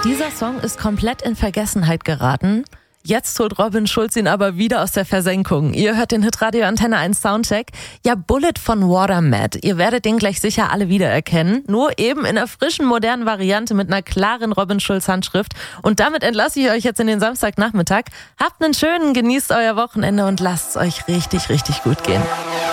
Dieser Song ist komplett in Vergessenheit geraten. Jetzt holt Robin Schulz ihn aber wieder aus der Versenkung. Ihr hört den Hitradio Antenne 1 Soundcheck. Ja, Bullet von Watermat. Ihr werdet den gleich sicher alle wiedererkennen. Nur eben in einer frischen, modernen Variante mit einer klaren Robin Schulz Handschrift. Und damit entlasse ich euch jetzt in den Samstagnachmittag. Habt einen schönen, genießt euer Wochenende und lasst es euch richtig, richtig gut gehen.